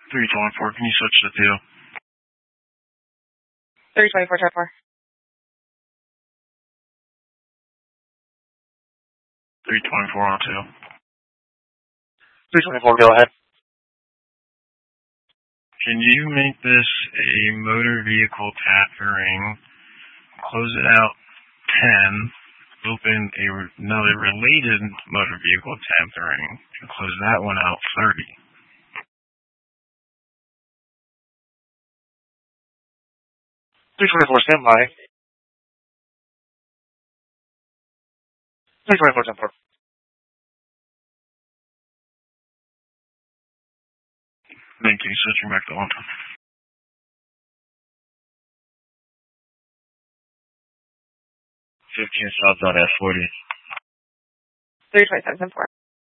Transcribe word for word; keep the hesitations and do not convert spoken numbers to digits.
three twenty-four, can you switch to two? three twenty-four, try four. three twenty-four on two. three twenty-four, go ahead. Can you make this a motor vehicle tapping, close it out ten, open a, another related motor vehicle tapping, and close that one out thirty? three twenty-four, stand by. three twenty-four, ten four. Thank you, switching back to one. fifteen southbound S forty. three twenty-seven, ten four.